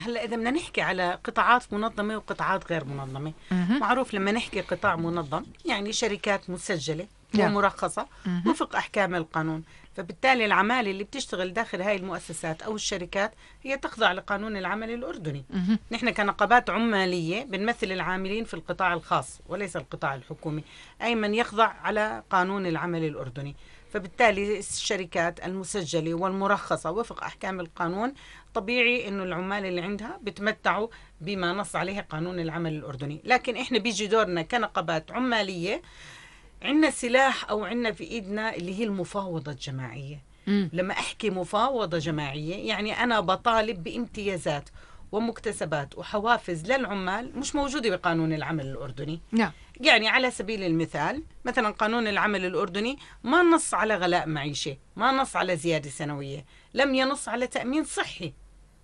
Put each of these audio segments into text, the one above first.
هلا إذا بدنا نحكي على قطاعات منظمة وقطاعات غير منظمة، معروف لما نحكي قطاع منظم يعني شركات مسجلة ومرخصة وفق أحكام القانون، فبالتالي العمالة اللي بتشتغل داخل هاي المؤسسات أو الشركات هي تخضع لقانون العمل الأردني. نحن كنقابات عمالية بنمثل العاملين في القطاع الخاص وليس القطاع الحكومي، أي من يخضع على قانون العمل الأردني. فبالتالي الشركات المسجلة والمرخصة وفق أحكام القانون طبيعي إنه العمال اللي عندها بتمتعوا بما نص عليه قانون العمل الأردني. لكن إحنا بيجي دورنا كنقابات عمالية، عندنا سلاح أو عندنا في إيدنا اللي هي المفاوضة الجماعية. لما أحكي مفاوضة جماعية يعني أنا بطالب بامتيازات ومكتسبات وحوافز للعمال مش موجودة بقانون العمل الأردني. نعم. يعني على سبيل المثال مثلا قانون العمل الأردني ما نص على غلاء معيشة، ما نص على زيادة سنوية، لم ينص على تأمين صحي.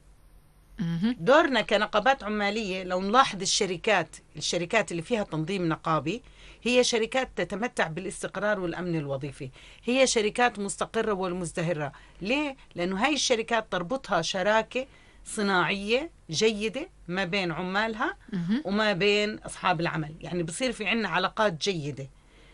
دورنا كنقابات عمالية لو نلاحظ الشركات اللي فيها تنظيم نقابي هي شركات تتمتع بالاستقرار والأمن الوظيفي، هي شركات مستقرة والمزدهرة. ليه؟ لأنه هاي الشركات تربطها شراكة صناعية جيدة ما بين عمالها وما بين أصحاب العمل، يعني بصير في عنا علاقات جيدة.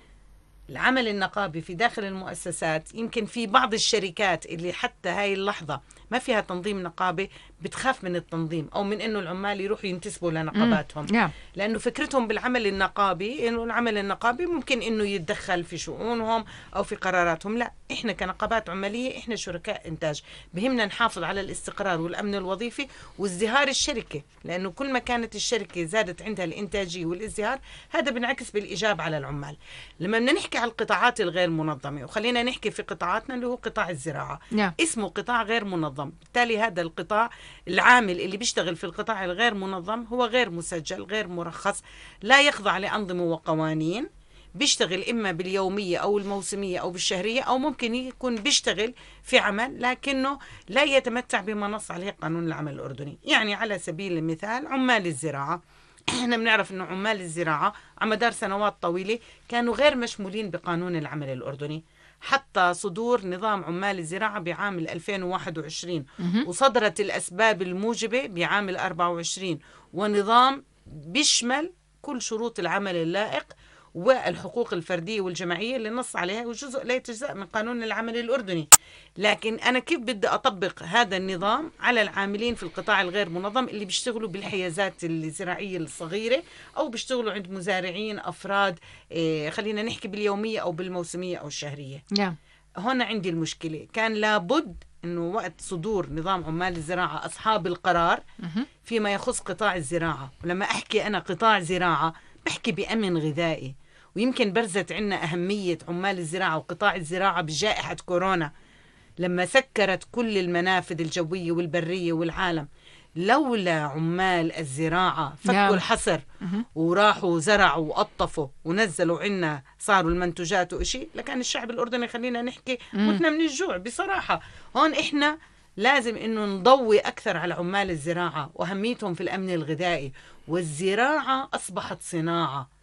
العمل النقابي في داخل المؤسسات يمكن في بعض الشركات اللي حتى هاي اللحظة ما فيها تنظيم نقابي بتخاف من التنظيم أو من إنه العمال يروحوا ينتسبوا لنقاباتهم، لأنه فكرتهم بالعمل النقابي إنه العمل النقابي ممكن إنه يتدخل في شؤونهم أو في قراراتهم. لا، إحنا كنقابات عمالية إحنا شركاء إنتاج، بهمنا نحافظ على الاستقرار والأمن الوظيفي وازدهار الشركة، لأنه كل ما كانت الشركة زادت عندها الإنتاجية والازدهار هذا بنعكس بالإيجاب على العمال. لما بدنا نحكي على القطاعات الغير منظمة وخلينا نحكي في قطاعاتنا اللي هو قطاع الزراعة، اسمه قطاع غير منظم، بالتالي هذا القطاع العامل اللي بيشتغل في القطاع الغير منظم هو غير مسجل غير مرخص، لا يخضع لأنظمة وقوانين، بيشتغل إما باليومية أو الموسمية أو بالشهرية، أو ممكن يكون بيشتغل في عمل لكنه لا يتمتع بما نص عليه قانون العمل الأردني. يعني على سبيل المثال عمال الزراعة، احنا بنعرف انه عمال الزراعة على مدار سنوات طويلة كانوا غير مشمولين بقانون العمل الأردني، حتى صدور نظام عمال الزراعة بعام 2021 وصدرت الأسباب الموجبة بعام 24، ونظام بيشمل كل شروط العمل اللائق والحقوق الفردية والجماعية اللي نص عليها وجزء لا يتجزأ من قانون العمل الأردني. لكن أنا كيف بدي أطبق هذا النظام على العاملين في القطاع الغير منظم اللي بيشتغلوا بالحيازات الزراعية الصغيرة أو بيشتغلوا عند مزارعين أفراد، خلينا نحكي باليومية أو بالموسمية أو الشهرية. هنا عندي المشكلة، كان لابد أنه وقت صدور نظام عمال الزراعة أصحاب القرار فيما يخص قطاع الزراعة، ولما أحكي أنا قطاع زراعة بحكي بأمن غذائي، ويمكن برزت عنا أهمية عمال الزراعة وقطاع الزراعة بجائحة كورونا لما سكرت كل المنافذ الجوية والبرية والعالم. لولا عمال الزراعة فكوا الحصر وراحوا زرعوا وقطفوا ونزلوا عنا صاروا المنتجات وإشي لكان الشعب الأردني خلينا نحكي متنا من الجوع بصراحة. هون إحنا لازم إنه نضوي أكثر على عمال الزراعة وأهميتهم في الأمن الغذائي، والزراعة أصبحت صناعة.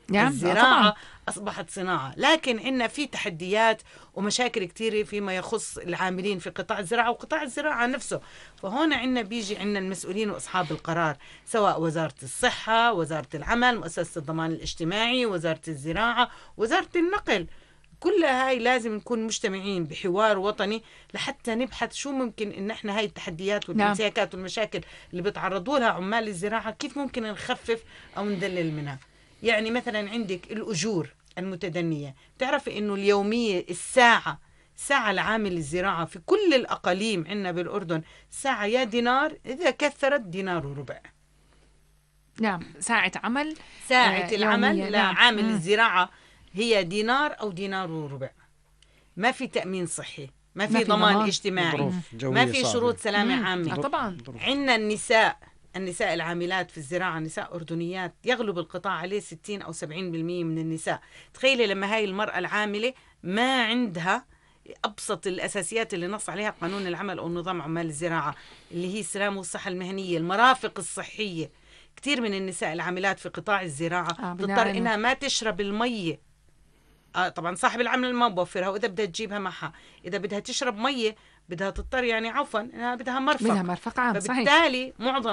الزراعة أصبحت صناعة، لكن عندنا في تحديات ومشاكل كثيرة فيما يخص العاملين في قطاع الزراعة وقطاع الزراعة نفسه. فهون عندنا بيجي عندنا المسؤولين وأصحاب القرار، سواء وزارة الصحة، وزارة العمل، مؤسسة الضمان الاجتماعي، وزارة الزراعة، وزارة النقل، كل هاي لازم نكون مجتمعين بحوار وطني لحتى نبحث شو ممكن إن احنا هاي التحديات والانتهاكات والمشاكل اللي بتعرضوا لها عمال الزراعة كيف ممكن نخفف أو ندلل منها. يعني مثلا عندك الأجور المتدنية، تعرف إنه اليومية الساعة العامل الزراعة في كل الأقاليم عندنا بالأردن ساعة يا دينار، إذا كثرت دينار وربع. ساعة عمل، ساعة العمل لعامل الزراعة هي دينار أو دينار وربع. ما في تأمين صحي، ما في ضمان اجتماعي، ما في شروط سلامة عامة. طبعا عندنا النساء العاملات في الزراعة نساء أردنيات يغلب القطاع عليه 60 أو 70% من النساء. تخيلي لما هاي المرأة العاملة ما عندها أبسط الأساسيات اللي نص عليها قانون العمل أو نظام عمال الزراعة اللي هي السلامة والصحة المهنية، المرافق الصحية. كثير من النساء العاملات في قطاع الزراعة تضطر إنها ما تشرب المية. طبعا صاحب العمل ما بوفرها، وإذا بدها تجيبها معها، إذا بدها تشرب مية بدها تضطر يعني عفوا إنها بدها مرفق. عام. فبالتالي معظم